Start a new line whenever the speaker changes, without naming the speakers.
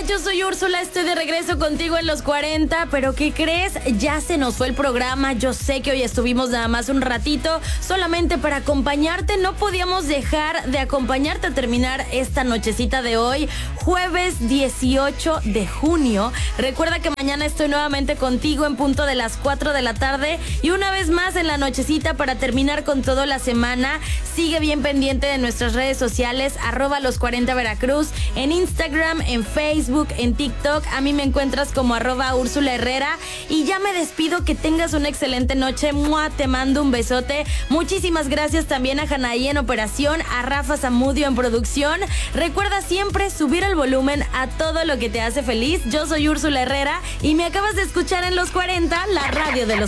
Yo soy Úrsula, estoy de regreso contigo en los 40, pero ¿qué crees? Ya se nos fue el programa. Yo sé que hoy estuvimos nada más un ratito solamente para acompañarte. No podíamos dejar de acompañarte a terminar esta nochecita de hoy, jueves 18 de junio. Recuerda que mañana estoy nuevamente contigo en punto de las 4 de la tarde y una vez más en la nochecita para terminar con toda la semana. Sigue bien pendiente de nuestras redes sociales, @los40 Veracruz, en Instagram, en Facebook, en TikTok. A mí me encuentras como @Úrsula Herrera. Y ya me despido, que tengas una excelente noche. ¡Mua! Te mando un besote. Muchísimas gracias también a Janaí en operación, a Rafa Zamudio en producción. Recuerda siempre subir el volumen a todo lo que te hace feliz. Yo soy Úrsula Herrera y me acabas de escuchar en los 40, la radio de los